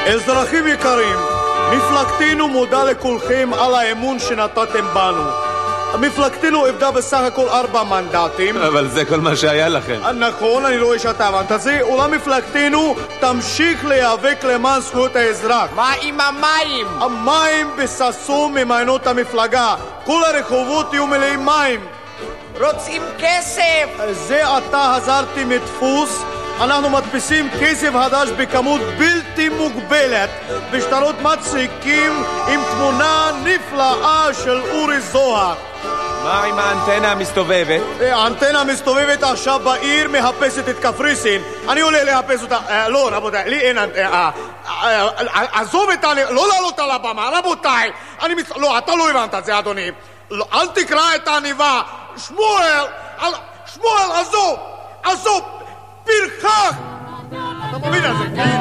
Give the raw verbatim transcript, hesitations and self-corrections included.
אזרחים יקרים, מפלגתנו מודה לכולכם על האמון שנתתם בנו. מפלגתנו עבדה בסך הכל ארבע מנדטים. אבל זה כל מה שהיה לכם. נכון, אני רואה שאתה הבנת את זה. אולם מפלגתנו תמשיך להיאבק למען זכויות האזרח. מה עם המים? המים בששון ממיינות המפלגה. כל הרחובות יהיו מלאים מים. רוצים כסף. זה עתה חזרתי מדפוס. אנחנו מדפיסים כסף חדש בכמות בלתי מוגבלת בשטרות מצחיקים עם תמונה נפלאה של אורי זוהר. מה עם האנטנה המסתובבת? האנטנה המסתובבת עכשיו בעיר מחפשת את קפריסין. אני עולה לחפש אותה. לא, רבותיי, לי אין אנטנה. עזוב את ה... לא לעלות על הבמה, רבותיי. לא, אתה לא הבנת את זה, אדוני. אל תקרא את העניבה. שמואל, שמואל, עזוב, עזוב. פרחח! אתה מבין על זה, כן?